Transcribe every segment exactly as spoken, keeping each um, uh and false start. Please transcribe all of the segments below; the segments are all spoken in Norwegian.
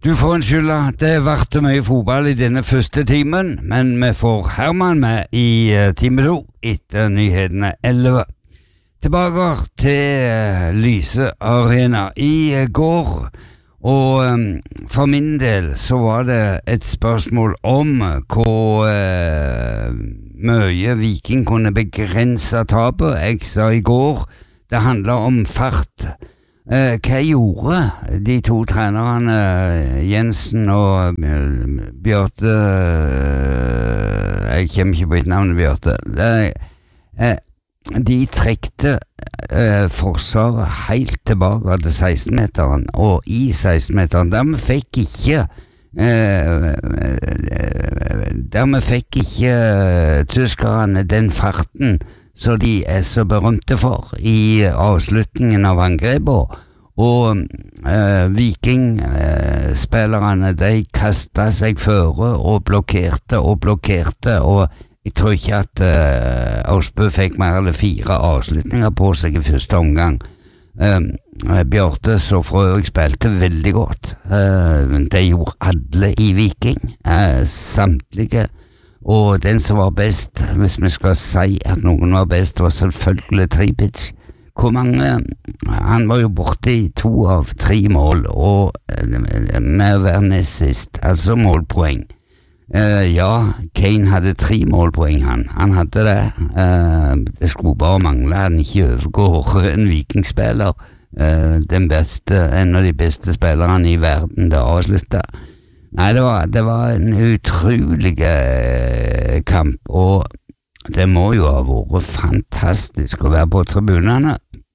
Du får en skylda, det varte mye fotball i denne første timen, men vi får Herman med i uh, time to etter nyhetene elleve. Tilbake til uh, Lyse Arena i uh, går, og um, for min del så var det et spørsmål om hvor uh, mye Viking kunne begrense tapet. Jeg sa i går, det handler om fart. Eh, hva gjorde de to trenerne Jensen og Bjørte, jeg kommer ikke på et navn Bjørte, eh, de trekte eh, forsvaret helt tilbake til seksten-meteren, og i seksten-meteren, der vi fikk ikke eh, der vi fikk ikke tyskerne den farten så de er så berømte for i avslutningen av angrepet, og eh, Viking-spillerne eh, de kastet seg føre og blokkerte og blokkerte, og jeg tror ikke at eh, Aasbø fikk mer eller fire avslutninger på seg i første omgang. Eh, Bjørte så for øvrig spilte veldig godt. Eh, det gjorde alle i Viking, eh, samtlige. Og den som var best, hvis vi skal si at noen var best, var selvfølgelig Tripic. Hvor mange, han var jo borte i to av tre mål, og med å være nest sist, altså målpoeng. Uh, ja, Kane hadde tre målpoeng, han. Han hadde det. Uh, det skulle bare mangle, han ikke overgår en vikingspiller. Uh, den beste, en av de beste spillerne i verden, det avsluttet. Nei, det var, det var en utrolig eh, kamp, og det må jo ha vært fantastisk å være på tribunene.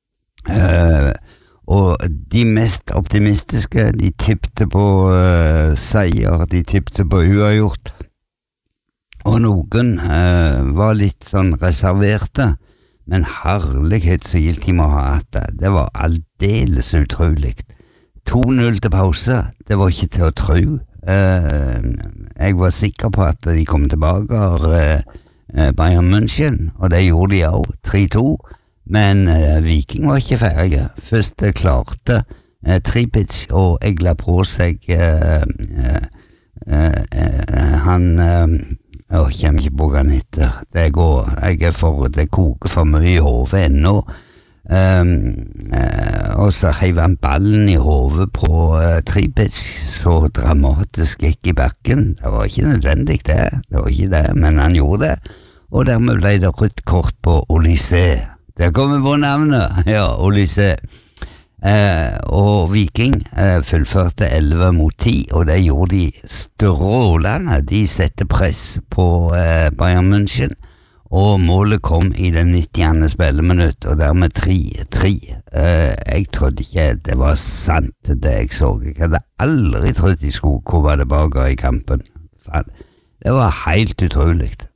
Eh, og de mest optimistiske, de tippte på eh, seier, de tippte på uavgjort, og noen eh, var litt sånn reserverte, men herlighet så gilt de må ha hatt det. Det var aldeles utrolig. to null til pause, det var ikke til å tro. Uh, jeg var sikker på at de kom tilbake av uh, Bayern München, og det gjorde de også, tre to, men uh, Viking var ikke ferdige. Først uh, klarte uh, Tripic å egle på seg uh, uh, uh, uh, han uh, å, kommer ikke på hva han heter. Det går, jeg er for, det koker for mye i hovedet ennå. Um, uh, og så heiv han ballen i hovedet på uh, Tripic så dramatisk gikk i bakken. Det var ikke nødvendig det, det var ikke det, men han gjorde det, og dermed ble det rødt kort på Olysée. Der kommer på navnet, ja, Olysée. Uh, og Viking uh, fullførte elleve mot ti, og det gjorde de strålende. De sette press på uh, Bayern München, og målet kom i den nittiende spilleminutt, og dermed tre tre. Uh, jeg trodde ikke det var sant det jeg så. Jeg hadde aldri trodd de skulle komme tilbake i kampen. Fan. Det var helt utroligt.